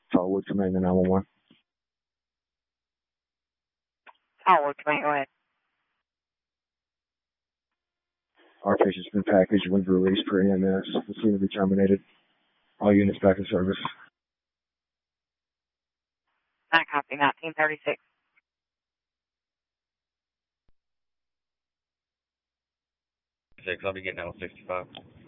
Tallwood Command 911. Tallwood Command, go ahead. Our patient's been packaged with release per EMS. The scene will be terminated. All units back in service. I copy 1936. 6, I'll be getting out 65.